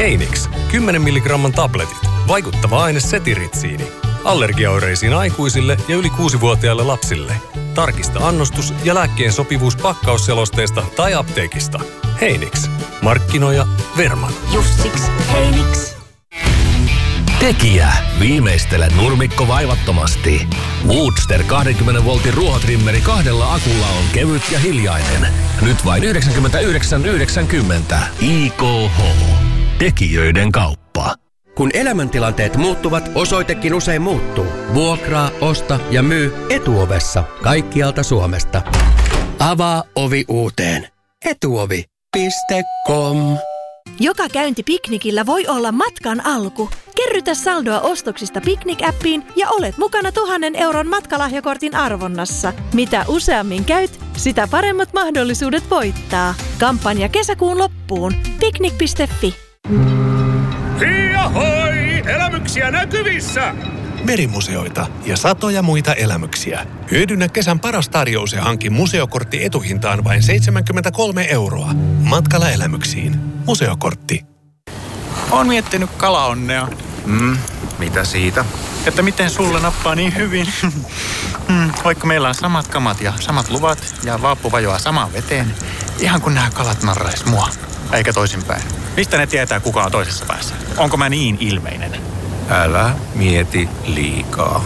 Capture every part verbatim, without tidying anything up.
Heinix, kymmenen milligramman tabletit. Vaikuttava aine setiritsiini. Allergiaoireisiin aikuisille ja yli kuusivuotiaille lapsille. Tarkista annostus ja lääkkeen sopivuus pakkausselosteesta tai apteekista. Heinix. Markkinoija Verman. Jussiksi Heinix. Tekijä. Viimeistele nurmikko vaivattomasti. Woodster kaksikymmentä voltin ruohotrimmeri kahdella akulla on kevyt ja hiljainen. Nyt vain yhdeksänkymmentäyhdeksän yhdeksänkymmentä. I K H. Tekijöiden kauppa. Kun elämäntilanteet muuttuvat, osoitekin usein muuttuu. Vuokraa, osta ja myy Etuovessa kaikkialta Suomesta. Avaa ovi uuteen. Etuovi piste com. Joka käynti piknikillä voi olla matkan alku. Kerrytä saldoa ostoksista Piknik-appiin ja olet mukana tuhannen euron matkalahjakortin arvonnassa. Mitä useammin käyt, sitä paremmat mahdollisuudet voittaa. Kampanja kesäkuun loppuun. Piknik piste fi. Hiahoi! Elämyksiä näkyvissä! Merimuseoita ja satoja muita elämyksiä. Hyödynnä kesän paras tarjous ja hanki museokortti etuhintaan vain seitsemänkymmentäkolme euroa. Matkalla elämyksiin. Museokortti. Oon miettinyt kalaonnea. Mm, mitä siitä? Että miten sulle nappaa niin hyvin. mm, vaikka meillä on samat kamat ja samat luvat ja vaappu vajoaa samaan veteen. Ihan kun nämä kalat narrais mua. Eikä toisinpäin. Mistä ne tietää, kuka on toisessa päässä? Onko mä niin ilmeinen? Älä mieti liikaa.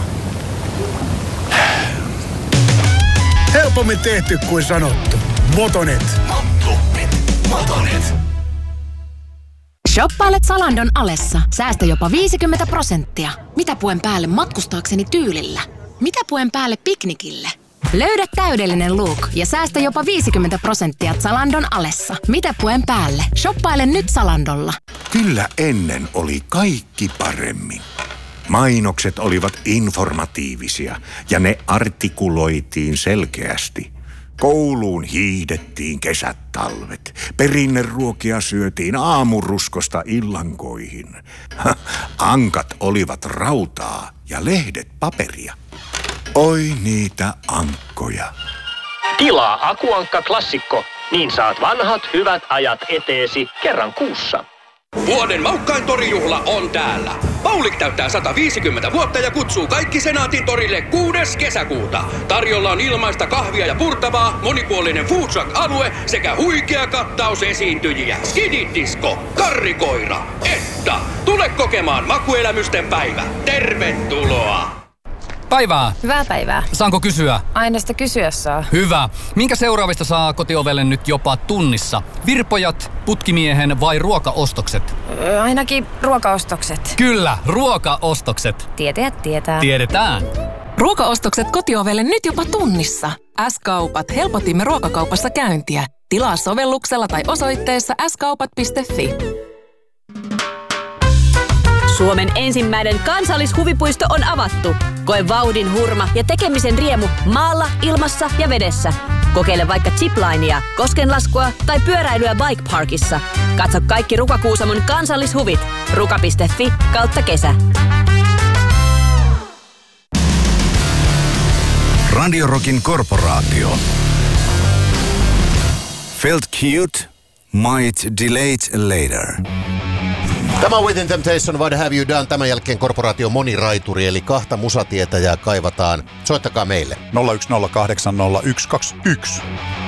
Helpommin tehty kuin sanottu. Motonet. Motonet. Motonet. Shoppailet Zalandon alessa. Säästä jopa viisikymmentä prosenttia. Mitä puen päälle matkustaakseni tyylillä? Mitä puen päälle piknikille? Löydä täydellinen look ja säästä jopa viisikymmentä prosenttia Zalandon alessa. Mitä puen päälle? Shoppaile nyt Zalandolla. Kyllä ennen oli kaikki paremmin. Mainokset olivat informatiivisia ja ne artikuloitiin selkeästi. Kouluun hiihdettiin kesät talvet. Perinneruokia syötiin aamuruskosta illankoihin. Ankat olivat rautaa ja lehdet paperia. Oi niitä ankkoja. Tilaa Akuankka Klassikko, niin saat vanhat hyvät ajat eteesi kerran kuussa. Vuoden maukkain torijuhla on täällä. Paulik täyttää sata viisikymmentä vuotta ja kutsuu kaikki Senaatin torille kuudes kesäkuuta. Tarjolla on ilmaista kahvia ja purtavaa, monipuolinen food truck-alue sekä huikea kattaus esiintyjiä. Skididisco, karrikoira, Etta. Tule kokemaan makuelämysten päivä. Tervetuloa! Päivää. Hyvää päivää. Saanko kysyä? Aina sitä kysyä saa. Hyvä. Minkä seuraavista saa kotiovelle nyt jopa tunnissa? Virpojat, putkimiehen vai ruokaostokset? Öö, ainakin ruokaostokset. Kyllä, ruokaostokset. Tietäjät tietää. Tiedetään. Ruokaostokset kotiovelle nyt jopa tunnissa. S-kaupat. Helpotimme ruokakaupassa käyntiä. Tilaa sovelluksella tai osoitteessa s kaupat piste fi. Suomen ensimmäinen kansallishuvipuisto on avattu. Koe vauhdin hurma ja tekemisen riemu maalla, ilmassa ja vedessä. Kokeile vaikka ziplinea, koskenlaskua tai pyöräilyä Bike Parkissa. Katso kaikki Ruka-Kuusamon kansallishuvit. ruka piste fi kautta kesä. Radio Rockin korporaatio. Felt cute, might delayed later. Tämä on Within Temptation, What Have You Done? Tämän jälkeen korporaatio moniraituri, eli kahta musatietäjää kaivataan. Soittakaa meille. nolla yksi nolla kahdeksan nolla yksi kaksi yksi.